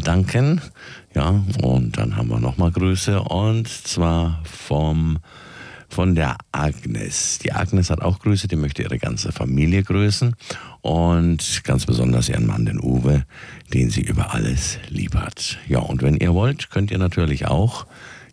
danken. Ja, und dann haben wir nochmal Grüße und zwar von der Agnes. Die Agnes hat auch Grüße, die möchte ihre ganze Familie grüßen und ganz besonders ihren Mann, den Uwe, den sie über alles lieb hat. Ja, und wenn ihr wollt, könnt ihr natürlich auch